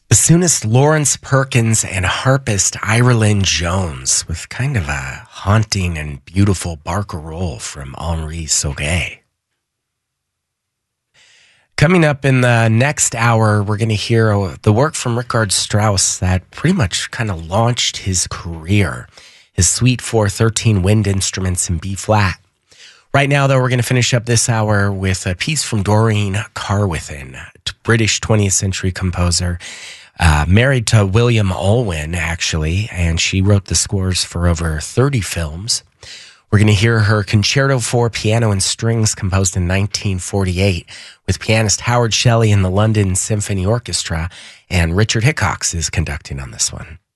Bassoonist Lawrence Perkins and harpist Ira Lynn Jones with kind of a haunting and beautiful barcarolle from Henri Sauguet. Coming up in the next hour, we're going to hear the work from Richard Strauss that pretty much kind of launched his career. His Suite for 13 wind instruments in B-flat. Right now, though, we're going to finish up this hour with a piece from Doreen Carwithin, British 20th century composer, married to William Alwyn, actually, and she wrote the scores for over 30 films. We're going to hear her Concerto for Piano and Strings, composed in 1948, with pianist Howard Shelley and the London Symphony Orchestra, and Richard Hickox is conducting on this one.